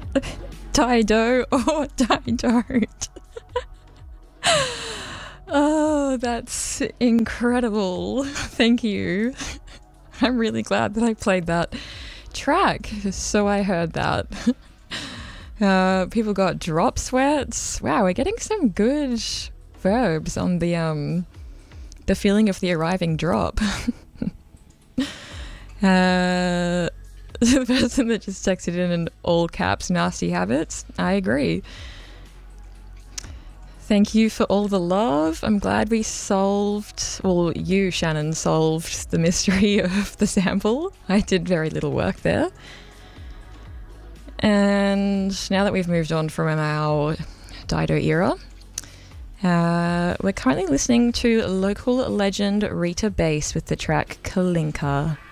Dido or Dido. Oh, that's incredible. Thank you. I'm really glad that I played that track. So I heard that. People got drop sweats. Wow, we're getting some good verbs on the feeling of the arriving drop. The person that just texted in all caps, nasty habits. I agree. Thank you for all the love. I'm glad we solved, well, you, Shannon, solved the mystery of the sample. I did very little work there. And now that we've moved on from our Dido era, we're currently listening to local legend Rita Bass with the track Kalinka.